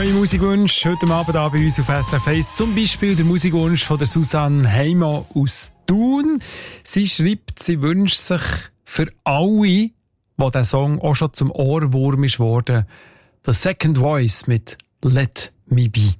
Neue Musikwünsche heute Abend da bei uns auf SRF 1. Zum Beispiel der Musikwunsch von der Susanne Heimann aus Thun. Sie schreibt, sie wünscht sich für alle, wo der Song auch schon zum Ohrwurm ist worden, The Second Voice mit Let Me Be.